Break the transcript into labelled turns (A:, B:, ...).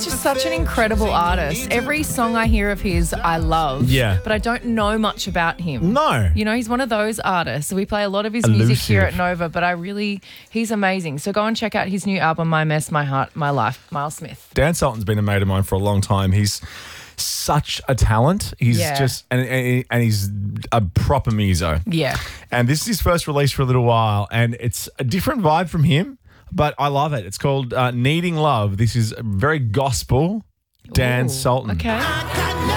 A: He's just such an incredible artist. Every song I hear of his, I love.
B: Yeah.
A: But I don't know much about him.
B: No.
A: You know, he's one of those artists. We play a lot of his music here
B: Elusive.
A: at Nova, but he's amazing. So go and check out his new album, My Mess, My Heart, My Life, Miles Smith.
B: Dan Sultan's been a mate of mine for a long time. He's such a talent. He's
A: Yeah.
B: just, and he's a proper meso.
A: Yeah.
B: And this is his first release for a little while, and it's a different vibe from him, but I love it. It's called Needing Love. This is very gospel Dan
A: Ooh,
B: Sultan.
A: Okay.